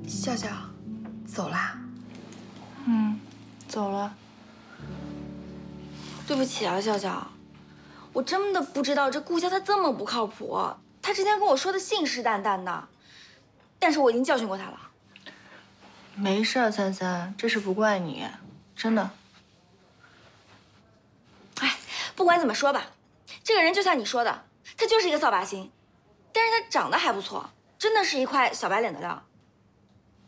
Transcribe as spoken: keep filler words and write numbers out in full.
笑笑，走啦？ 嗯，走了。 对不起啊，笑笑，我真的不知道这顾家他这么不靠谱。他之前跟我说的信誓旦旦的，但是我已经教训过他了。 没事儿，三三，这事不怪你，真的。 哎，不管怎么说吧，这个人就像你说的，他就是一个扫把星，但是他长得还不错，真的是一块小白脸的料。